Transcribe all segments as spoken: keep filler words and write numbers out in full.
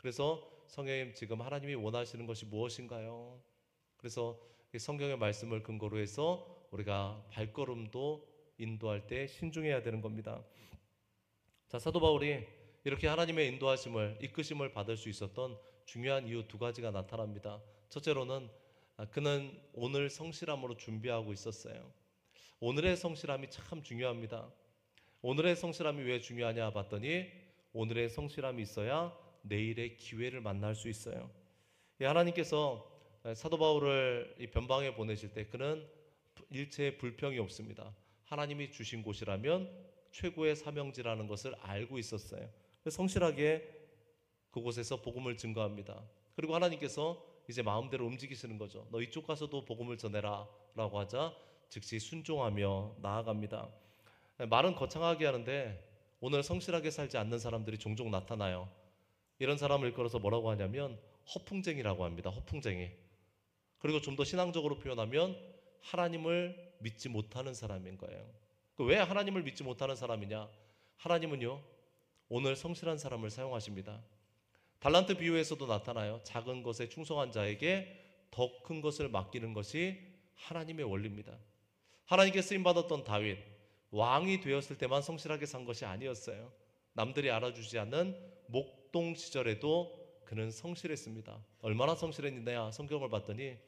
그래서 성령님, 지금 하나님이 원하시는 것이 무엇인가요? 그래서 성경의 말씀을 근거로 해서 우리가 발걸음도 인도할 때 신중해야 되는 겁니다. 자, 사도 바울이 이렇게 하나님의 인도하심을, 이끄심을 받을 수 있었던 중요한 이유 두 가지가 나타납니다. 첫째로는 그는 오늘 성실함으로 준비하고 있었어요. 오늘의 성실함이 참 중요합니다. 오늘의 성실함이 왜 중요하냐 봤더니 오늘의 성실함이 있어야 내일의 기회를 만날 수 있어요. 하나님께서 사도 바울을 이 변방에 보내실 때 그는 일체의 불평이 없습니다. 하나님이 주신 곳이라면 최고의 사명지라는 것을 알고 있었어요. 성실하게 그곳에서 복음을 증거합니다. 그리고 하나님께서 이제 마음대로 움직이시는 거죠. 너 이쪽 가서도 복음을 전해라 라고 하자 즉시 순종하며 나아갑니다. 말은 거창하게 하는데 오늘 성실하게 살지 않는 사람들이 종종 나타나요. 이런 사람을 일컬어서 뭐라고 하냐면 허풍쟁이라고 합니다. 허풍쟁이. 그리고 좀 더 신앙적으로 표현하면 하나님을 믿지 못하는 사람인 거예요. 왜 하나님을 믿지 못하는 사람이냐? 하나님은요, 오늘 성실한 사람을 사용하십니다. 달란트 비유에서도 나타나요. 작은 것에 충성한 자에게 더 큰 것을 맡기는 것이 하나님의 원리입니다. 하나님께 쓰임받았던 다윗, 왕이 되었을 때만 성실하게 산 것이 아니었어요. 남들이 알아주지 않는 목동 시절에도 그는 성실했습니다. 얼마나 성실했느냐 성경을 봤더니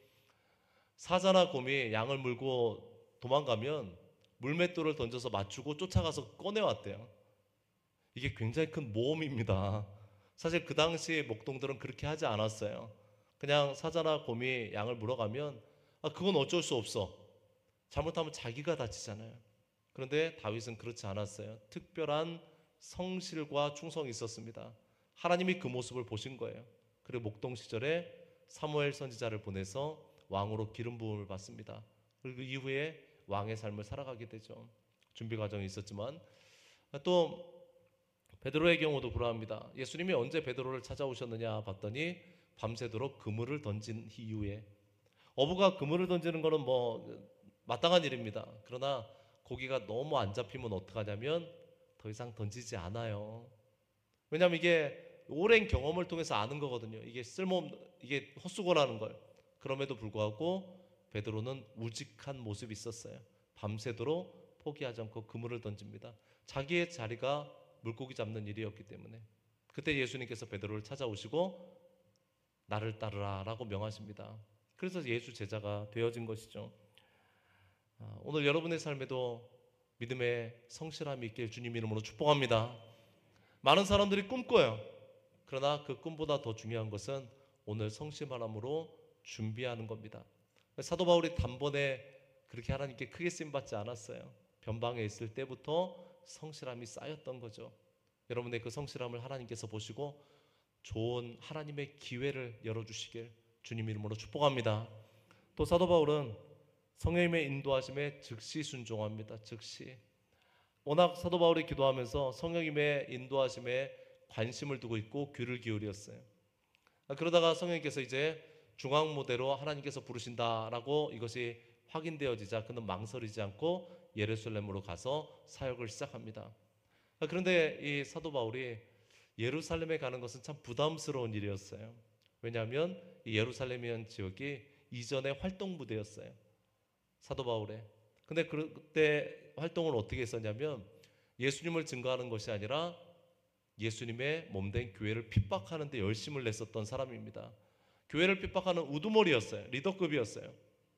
사자나 곰이 양을 물고 도망가면 물맷돌을 던져서 맞추고 쫓아가서 꺼내왔대요. 이게 굉장히 큰 모험입니다. 사실 그 당시 목동들은 그렇게 하지 않았어요. 그냥 사자나 곰이 양을 물어가면 아, 그건 어쩔 수 없어. 잘못하면 자기가 다치잖아요. 그런데 다윗은 그렇지 않았어요. 특별한 성실과 충성이 있었습니다. 하나님이 그 모습을 보신 거예요. 그리고 목동 시절에 사무엘 선지자를 보내서 왕으로 기름 부음을 받습니다. 그리고 그 이후에 왕의 삶을 살아가게 되죠. 준비 과정이 있었지만 또 베드로의 경우도 그러합니다. 예수님이 언제 베드로를 찾아오셨느냐 봤더니 밤새도록 그물을 던진 이후에. 어부가 그물을 던지는 거는 뭐 마땅한 일입니다. 그러나 고기가 너무 안 잡히면 어떡하냐면 더 이상 던지지 않아요. 왜냐하면 이게 오랜 경험을 통해서 아는 거거든요. 이게 쓸모없는, 이게 헛수고라는 걸. 그럼에도 불구하고 베드로는 우직한 모습이 있었어요. 밤새도록 포기하지 않고 그물을 던집니다. 자기의 자리가 물고기 잡는 일이었기 때문에. 그때 예수님께서 베드로를 찾아오시고 나를 따르라 라고 명하십니다. 그래서 예수 제자가 되어진 것이죠. 오늘 여러분의 삶에도 믿음의 성실함이 있길 주님 이름으로 축복합니다. 많은 사람들이 꿈꿔요. 그러나 그 꿈보다 더 중요한 것은 오늘 성실함으로 준비하는 겁니다. 사도 바울이 단번에 그렇게 하나님께 크게 쓰임받지 않았어요. 변방에 있을 때부터 성실함이 쌓였던 거죠. 여러분의 그 성실함을 하나님께서 보시고 좋은 하나님의 기회를 열어주시길 주님 이름으로 축복합니다. 또 사도 바울은 성령님의 인도하심에 즉시 순종합니다. 즉시. 워낙 사도 바울이 기도하면서 성령님의 인도하심에 관심을 두고 있고 귀를 기울였어요. 그러다가 성령님께서 이제 중앙무대로 하나님께서 부르신다라고 이것이 확인되어지자 그는 망설이지 않고 예루살렘으로 가서 사역을 시작합니다. 그런데 이 사도 바울이 예루살렘에 가는 것은 참 부담스러운 일이었어요. 왜냐하면 이 예루살렘이라는 지역이 이전의 활동부대였어요. 사도 바울의. 근데 그때 활동을 어떻게 했었냐면 예수님을 증거하는 것이 아니라 예수님의 몸된 교회를 핍박하는 데 열심을 냈었던 사람입니다. 교회를 핍박하는 우두머리였어요. 리더급이었어요.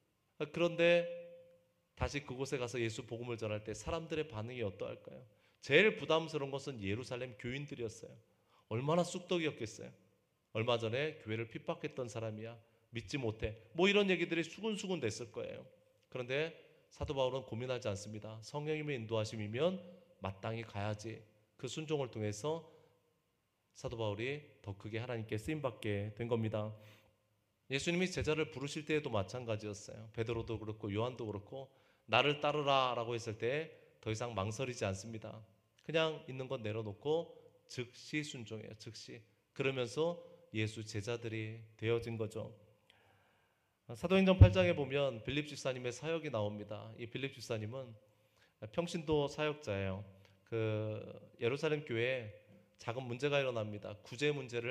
그런데 다시 그곳에 가서 예수 복음을 전할 때 사람들의 반응이 어떠할까요? 제일 부담스러운 것은 예루살렘 교인들이었어요. 얼마나 쑥덕이었겠어요. 얼마 전에 교회를 핍박했던 사람이야. 믿지 못해. 뭐 이런 얘기들이 수군수군 됐을 거예요. 그런데 사도 바울은 고민하지 않습니다. 성령님의 인도하심이면 마땅히 가야지. 그 순종을 통해서 사도 바울이 더 크게 하나님께 쓰임받게 된 겁니다. 예수님이 제자를 부르실 때에도 마찬가지였어요. 베드로도 그렇고 요한도 그렇고 나를 따르라 라고 했을 때 더 이상 망설이지 않습니다. 그냥 있는 건 내려놓고 즉시 순종해요. 즉시. 그러면서 예수 제자들이 되어진 거죠. 사도행전 팔 장에 보면 빌립 집사님의 사역이 나옵니다. 이 빌립 집사님은 평신도 사역자예요. 그 예루살렘 교회에 작은 문제가 일어납니다. 구제 문제를